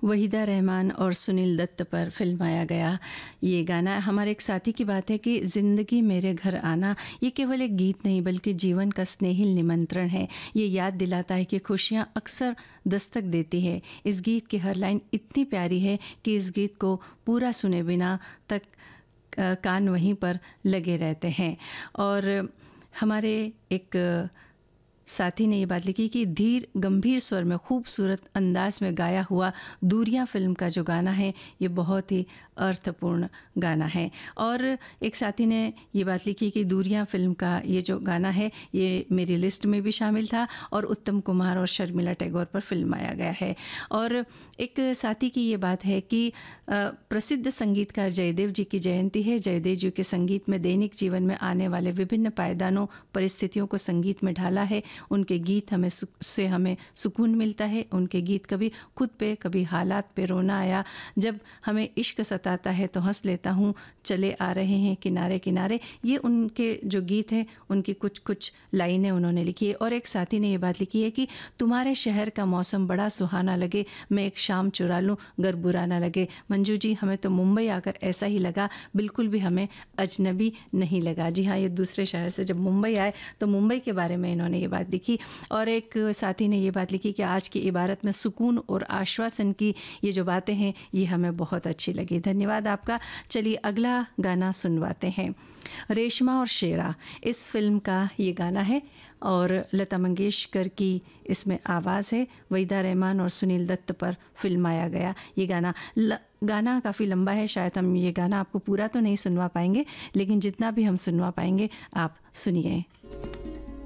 वहीदा रहमान और सुनील दत्त पर फिल्माया गया ये गाना। हमारे एक साथी की बात है कि ज़िंदगी मेरे घर आना ये केवल एक गीत नहीं बल्कि जीवन का स्नेहिल निमंत्रण है। ये याद दिलाता है कि खुशियाँ अक्सर दस्तक देती है। इस गीत की हर लाइन इतनी प्यारी है कि इस गीत को पूरा सुने बिना तक कान वहीं पर लगे रहते हैं। और हमारे एक साथी ने ये बात लिखी कि धीर गंभीर स्वर में खूबसूरत अंदाज में गाया हुआ दूरियां फिल्म का जो गाना है ये बहुत ही अर्थपूर्ण गाना है। और एक साथी ने ये बात लिखी कि दूरियां फिल्म का ये जो गाना है ये मेरी लिस्ट में भी शामिल था और उत्तम कुमार और शर्मिला टैगोर पर फिल्माया गया है। और एक साथी की ये बात है कि प्रसिद्ध संगीतकार जयदेव जी की जयंती है। जयदेव जी के संगीत में दैनिक जीवन में आने वाले विभिन्न पायदानों परिस्थितियों को संगीत में ढाला है। उनके गीत हमें सुकून मिलता है। उनके गीत कभी खुद पे कभी हालात पे रोना आया, जब हमें इश्क सताता है तो हंस लेता हूँ, चले आ रहे हैं किनारे किनारे, ये उनके जो गीत हैं उनकी कुछ कुछ लाइनें उन्होंने लिखी है। और एक साथी ने ये बात लिखी है कि तुम्हारे शहर का मौसम बड़ा सुहाना लगे, मैं एक शाम चुरा लूँ गर बुरा ना लगे। मंजू जी, हमें तो मुंबई आकर ऐसा ही लगा, बिल्कुल भी हमें अजनबी नहीं लगा। जी हाँ, ये दूसरे शहर से जब मुंबई आए तो मुंबई के बारे में इन्होंने ये बात लिखी। और एक साथी ने ये बात लिखी कि आज की इबारत में सुकून और आश्वासन की ये जो बातें हैं ये हमें बहुत अच्छी लगी। धन्यवाद आपका। चलिए अगला गाना सुनवाते हैं। रेशमा और शेरा इस फिल्म का ये गाना है और लता मंगेशकर की इसमें आवाज़ है। वहीदा रहमान और सुनील दत्त पर फिल्माया गया ये गाना काफ़ी लंबा है, शायद हम ये गाना आपको पूरा तो नहीं सुनवा पाएंगे, लेकिन जितना भी हम सुनवा पाएंगे आप सुनिए।